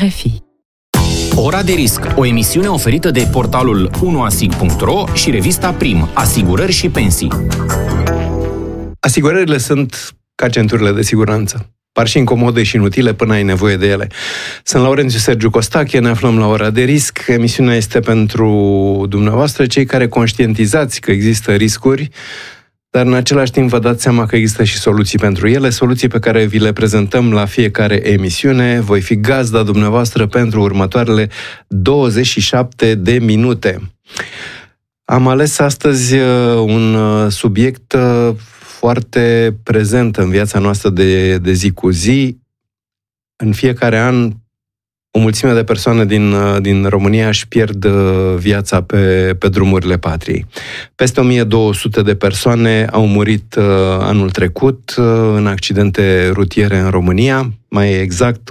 RFI. Ora de risc, o emisiune oferită de portalul 1asig.ro și revista Prim, Asigurări și Pensii. Asigurările sunt ca centurile de siguranță. Par și incomode și inutile până ai nevoie de ele. Sunt Laurențiu Sergiu Costache, ne aflăm la Ora de Risc. Emisiunea este pentru dumneavoastră, cei care conștientizați că există riscuri, dar în același timp vă dați seama că există și soluții pentru ele, soluții pe care vi le prezentăm la fiecare emisiune. Voi fi gazda dumneavoastră pentru următoarele 27 de minute. Am ales astăzi un subiect foarte prezent în viața noastră de zi cu zi. În fiecare an, o mulțime de persoane din România își pierd viața pe drumurile patriei. Peste 1200 de persoane au murit anul trecut în accidente rutiere în România, mai exact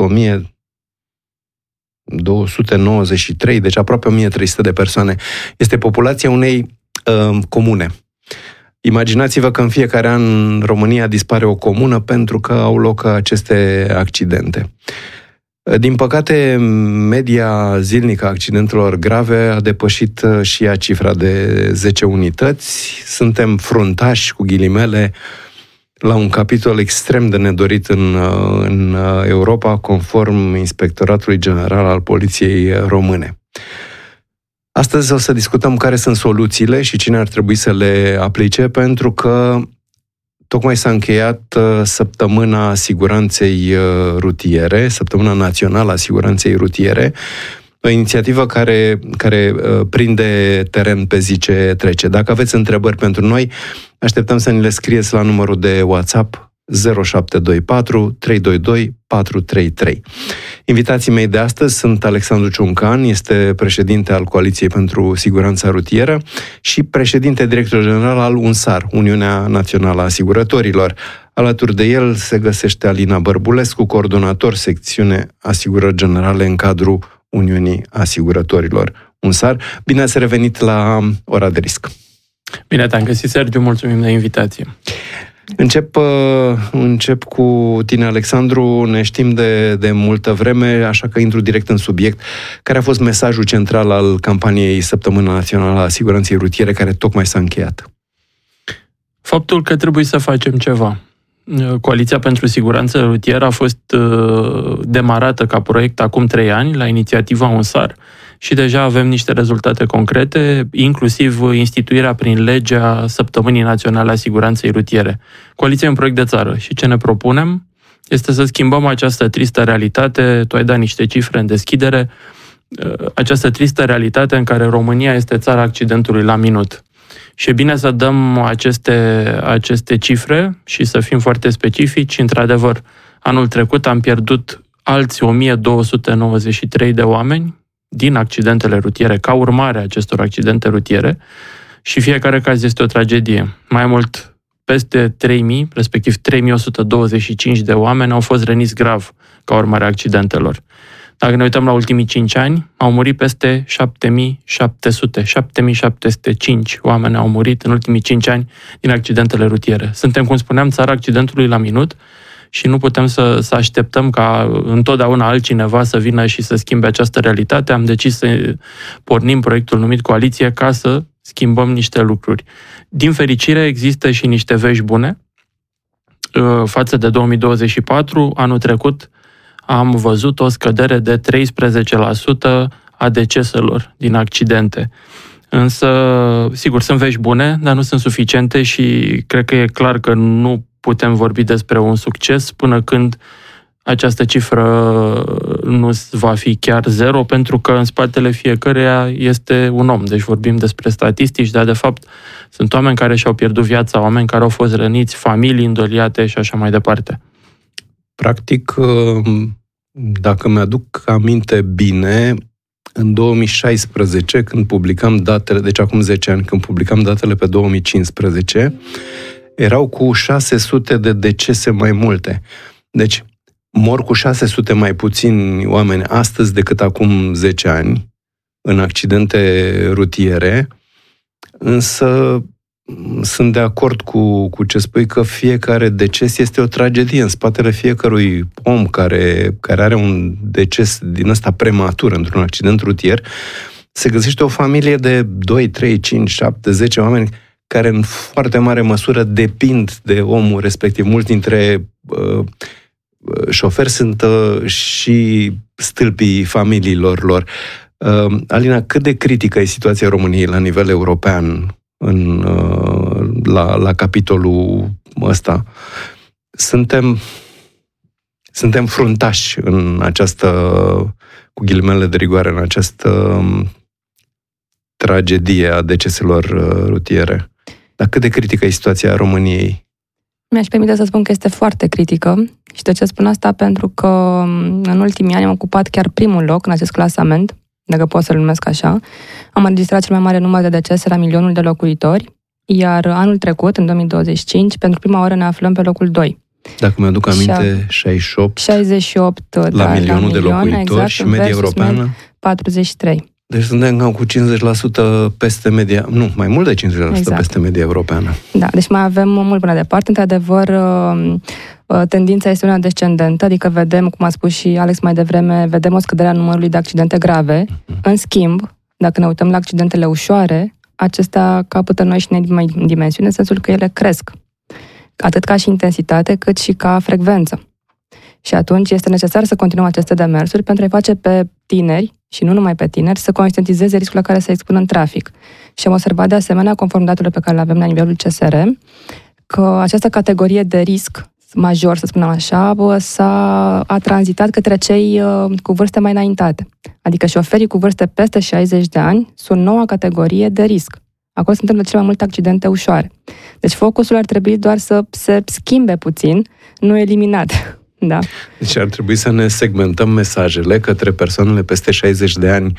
1293, deci aproape 1300 de persoane. Este populația unei comune. Imaginați-vă că în fiecare an în România dispare o comună pentru că au loc aceste accidente. Din păcate, media zilnică a accidentelor grave a depășit și ea cifra de 10 unități. Suntem fruntași, cu ghilimele, la un capitol extrem de nedorit în Europa, conform Inspectoratului General al Poliției Române. Astăzi o să discutăm care sunt soluțiile și cine ar trebui să le aplice, pentru că tocmai s-a încheiat săptămâna siguranței rutiere, săptămâna națională a siguranței rutiere, o inițiativă care prinde teren pe zi ce trece. Dacă aveți întrebări pentru noi, așteptăm să ni le scrieți la numărul de WhatsApp 0724 322 433. Invitații mei de astăzi sunt Alexandru Ciuncan, este președinte al Coaliției pentru Siguranța Rutieră și președinte director general al UNSAR, Uniunea Națională a Asigurătorilor. Alături de el se găsește Alina Bărbulescu, coordonator secțiune Asigurări Generale în cadrul Uniunii Asigurătorilor UNSAR. Bine ați revenit la Ora de Risc. Bine te-am găsit, Sergiu, mulțumim de invitație. Încep cu tine, Alexandru. Ne știm de multă vreme, așa că intru direct în subiect. Care a fost mesajul central al campaniei Săptămâna Națională a Siguranței Rutiere, care tocmai s-a încheiat? Faptul că trebuie să facem ceva. Coaliția pentru Siguranță Rutieră a fost demarată ca proiect acum 3 ani, la inițiativa UNSAR, și deja avem niște rezultate concrete, inclusiv instituirea prin legea Săptămânii Naționale a Siguranței Rutiere. Coaliția e un proiect de țară și ce ne propunem este să schimbăm această tristă realitate. Tu ai dat niște cifre în deschidere, această tristă realitate în care România este țara accidentului la minut. Și e bine să dăm aceste cifre și să fim foarte specifici. Într-adevăr, anul trecut am pierdut alți 1293 de oameni din accidentele rutiere, ca urmare a acestor accidente rutiere, și fiecare caz este o tragedie. Mai mult, peste 3000, respectiv 3125 de oameni au fost răniți grav ca urmare a accidentelor. Dacă ne uităm la ultimii 5 ani, au murit peste 7705 oameni au murit în ultimii 5 ani din accidentele rutiere. Suntem, cum spuneam, țara accidentului la minut și nu putem să așteptăm ca întotdeauna altcineva să vină și să schimbe această realitate. Am decis să pornim proiectul numit Coaliție ca să schimbăm niște lucruri. Din fericire, există și niște vești bune. Față de 2024, anul trecut, am văzut o scădere de 13% a deceselor din accidente. Însă, sigur, sunt vești bune, dar nu sunt suficiente și cred că e clar că nu putem vorbi despre un succes până când această cifră nu va fi chiar zero, pentru că în spatele fiecăreia este un om. Deci vorbim despre statistici, dar de fapt sunt oameni care și-au pierdut viața, oameni care au fost răniți, familii îndoliate și așa mai departe. Practic, dacă mi-aduc aminte bine, în 2016, când publicam datele, deci acum 10 ani, când publicam datele pe 2015, erau cu 600 de decese mai multe. Deci, mor cu 600 mai puțini oameni astăzi decât acum 10 ani în accidente rutiere, însă sunt de acord cu ce spui, că fiecare deces este o tragedie. În spatele fiecărui om care are un deces din ăsta prematur într-un accident rutier, se găsește o familie de 2, 3, 5, 7, 10 oameni care în foarte mare măsură depind de omul respectiv. Mulți dintre șoferi sunt și stâlpii familiilor lor. Alina, cât de critică e situația României la nivel european la capitolul ăsta? Suntem fruntași în această, cu ghilimele de rigoare, în această tragedie a deceselor rutiere. Dar cât de critică e situația României? Mi-aș permite să spun că este foarte critică. Și de ce spun asta? Pentru că în ultimii ani am ocupat chiar primul loc în acest clasament, dacă pot să-l numesc așa. Am înregistrat cel mai mare număr de decese la 1.000.000 de locuitori, iar anul trecut, în 2025, pentru prima oară ne aflăm pe locul 2. Dacă mi-aduc aminte, 68 la milionul de locuitori, exact, și media europeană? 43. Deci suntem cam cu 50% peste media, nu, mai mult de 50% peste media europeană. Da, deci mai avem mult până departe. Într-adevăr, tendința este una descendentă, adică vedem, cum a spus și Alex mai devreme, vedem o scădere a numărului de accidente grave. În schimb, dacă ne uităm la accidentele ușoare, acestea capătă noi și dimensiune, în sensul că ele cresc. Atât ca și intensitate, cât și ca frecvență. Și atunci este necesar să continuăm aceste demersuri pentru a-i face pe tineri, și nu numai pe tineri, să conștientizeze riscul la care se expun în trafic. Și am observat de asemenea, conform datelor pe care le avem la nivelul CSR, că această categorie de risc major, să spunem așa, a tranzitat către cei cu vârste mai înaintate. Adică șoferii cu vârste peste 60 de ani sunt noua categorie de risc. Acolo se întâmplă cele mai multe accidente ușoare. Deci focusul ar trebui doar să se schimbe puțin, nu eliminat. Da. Deci ar trebui să ne segmentăm mesajele către persoanele peste 60 de ani,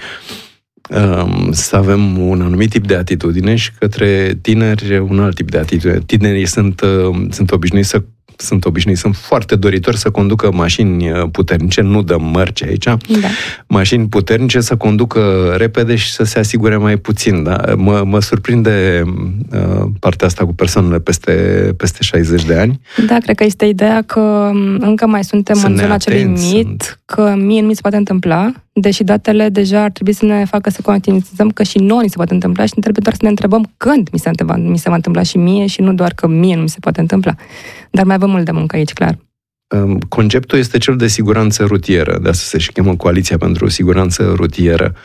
să avem un anumit tip de atitudine, și către tineri un alt tip de atitudine. Tinerii sunt obișnuiți, sunt foarte doritori să conducă mașini puternice, nu dăm mărci aici, da. Mașini puternice, să conducă repede și să se asigure mai puțin. Da? Mă surprinde partea asta cu persoanele peste 60 de ani. Da, cred că este ideea că încă mai suntem în zona acelui mit, că mie nu mi se poate întâmpla, deși datele deja ar trebui să ne facă să conștientizăm că și nouă ni se poate întâmpla și trebuie doar să ne întrebăm când mi se va întâmpla și mie, și nu doar că mie nu mi se poate întâmpla. Dar mai avem mult de muncă aici, clar. Conceptul este cel de siguranță rutieră, de asta se și cheamă Coaliția pentru Siguranță Rutieră.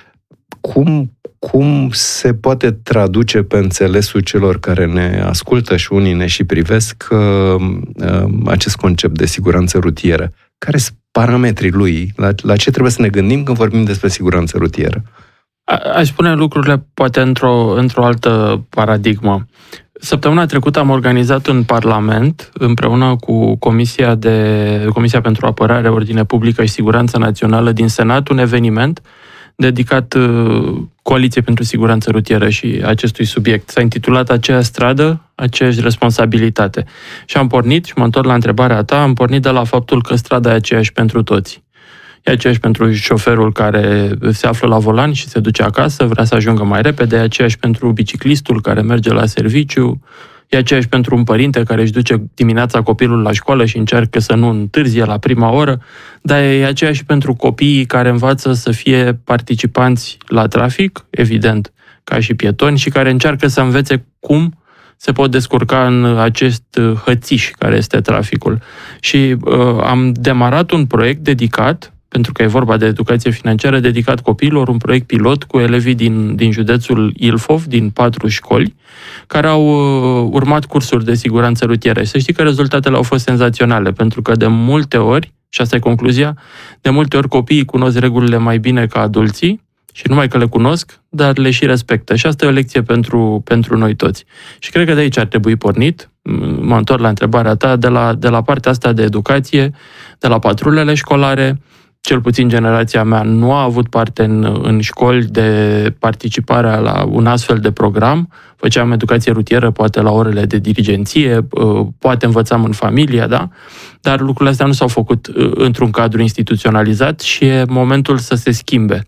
Cum se poate traduce pe înțelesul celor care ne ascultă și unii ne și privesc acest concept de siguranță rutieră? Care sunt parametrii lui? La ce trebuie să ne gândim când vorbim despre siguranță rutieră? Aș spune lucrurile poate într-o altă paradigmă. Săptămâna trecută am organizat în Parlament, împreună cu Comisia pentru Apărare, Ordine Publică și Siguranță Națională din Senat, un eveniment dedicat Coaliției pentru Siguranță Rutieră și acestui subiect. S-a intitulat Aceeași stradă, aceeași responsabilitate. Și am pornit, și mă întorc la întrebarea ta, am pornit de la faptul că strada e aceeași pentru toți. E aceeași pentru șoferul care se află la volan și se duce acasă, vrea să ajungă mai repede, e aceeași pentru biciclistul care merge la serviciu, e aceeași pentru un părinte care își duce dimineața copilul la școală și încearcă să nu întârzie la prima oră, dar e aceeași și pentru copiii care învață să fie participanți la trafic, evident, ca și pietoni, și care încearcă să învețe cum se pot descurca în acest hățiș care este traficul. Și am demarat un proiect dedicat, pentru că e vorba de educație financiară, dedicat copiilor, un proiect pilot cu elevii din județul Ilfov, din 4 școli, care au urmat cursuri de siguranță rutieră. Și să știi că rezultatele au fost senzaționale, pentru că de multe ori, și asta e concluzia, de multe ori copiii cunosc regulile mai bine ca adulții, și nu numai că le cunosc, dar le și respectă. Și asta e o lecție pentru noi toți. Și cred că de aici ar trebui pornit, mă întorc la întrebarea ta, de la partea asta de educație, de la patrulele școlare. Cel puțin generația mea nu a avut parte în școli de participare la un astfel de program. Făceam educație rutieră, poate la orele de dirigenție, poate învățam în familie, da? Dar lucrurile astea nu s-au făcut într-un cadru instituționalizat și e momentul să se schimbe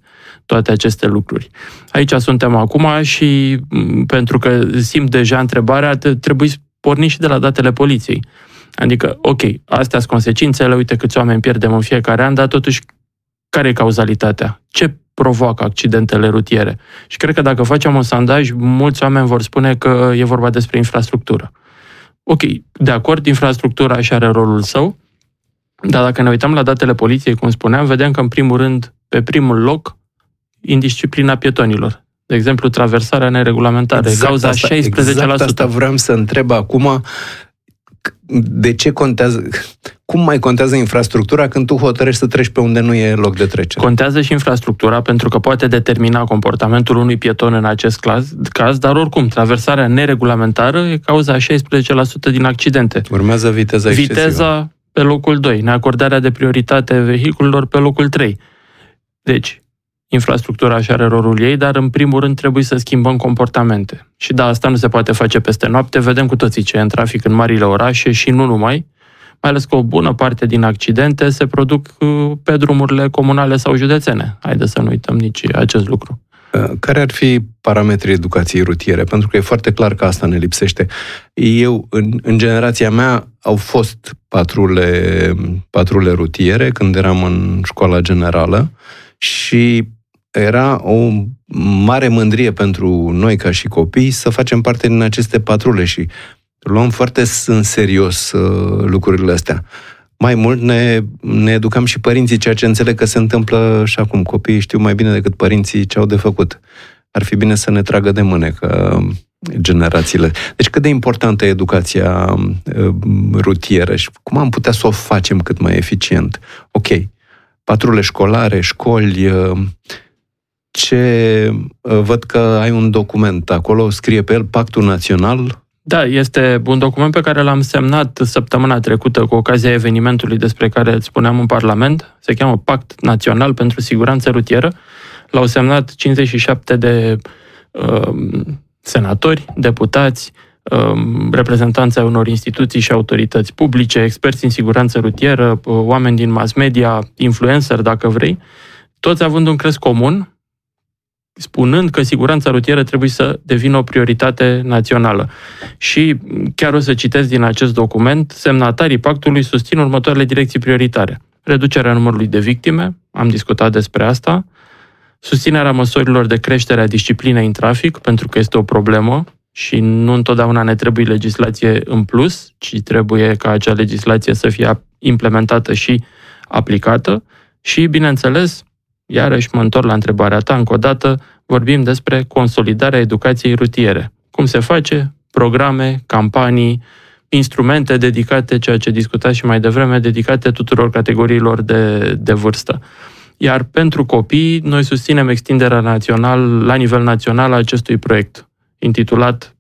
toate aceste lucruri. Aici suntem acum și pentru că simt deja întrebarea, trebuie porni și de la datele poliției. Adică, ok, astea sunt consecințele, uite câți oameni pierdem în fiecare an, dar totuși, care e cauzalitatea? Ce provoacă accidentele rutiere? Și cred că dacă facem un sondaj, mulți oameni vor spune că e vorba despre infrastructură. Ok, de acord, infrastructura și are rolul său, dar dacă ne uităm la datele poliției, cum spuneam, vedem că, în primul rând, pe primul loc, indisciplina pietonilor. De exemplu, traversarea neregulamentară. Cauza 16%. Exact asta vreau să întreb acum. De ce contează? Cum mai contează infrastructura când tu hotărăști să treci pe unde nu e loc de trecere? Contează și infrastructura, pentru că poate determina comportamentul unui pieton în acest caz, dar oricum, traversarea neregulamentară e cauza 16% din accidente. Urmează viteza excesivă. Viteza pe locul 2, neacordarea de prioritate vehiculelor pe locul 3. Deci, infrastructura și are rolul ei, dar în primul rând trebuie să schimbăm comportamente. Și da, asta nu se poate face peste noapte. Vedem cu toții ce e în trafic în marile orașe și nu numai, mai ales că o bună parte din accidente se produc pe drumurile comunale sau județene. Haideți să nu uităm nici acest lucru. Care ar fi parametrii educației rutiere? Pentru că e foarte clar că asta ne lipsește. Eu, în generația mea, au fost patrule rutiere când eram în școala generală și era o mare mândrie pentru noi ca și copii să facem parte din aceste patrule și luăm foarte în serios lucrurile astea. Mai mult ne educăm și părinții, ceea ce înțeleg că se întâmplă și acum. Copiii știu mai bine decât părinții ce au de făcut. Ar fi bine să ne tragă de mânecă generațiile. Deci cât de importantă e educația rutieră și cum am putea să o facem cât mai eficient? Ok, patrule școlare, școli, văd că ai un document acolo, scrie pe el Pactul Național. Da, este un document pe care l-am semnat săptămâna trecută cu ocazia evenimentului despre care îți spuneam în Parlament. Se cheamă Pact Național pentru Siguranță Rutieră. L-au semnat 57 de senatori, deputați, reprezentanți ai unor instituții și autorități publice, experți în siguranță rutieră, oameni din mass media, influencer, dacă vrei, toți având un crest comun, spunând că siguranța rutieră trebuie să devină o prioritate națională. Și chiar o să citesc din acest document, semnatarii pactului susțin următoarele direcții prioritare. Reducerea numărului de victime, am discutat despre asta, susținerea măsurilor de creștere a disciplinei în trafic, pentru că este o problemă și nu întotdeauna ne trebuie legislație în plus, ci trebuie ca acea legislație să fie implementată și aplicată și, bineînțeles, iarăși mă întorc la întrebarea ta, încă o dată, vorbim despre consolidarea educației rutiere. Cum se face? Programe, campanii, instrumente dedicate, ceea ce discutați și mai devreme, dedicate tuturor categoriilor de vârstă. Iar pentru copii, noi susținem extinderea la nivel național a acestui proiect, intitulat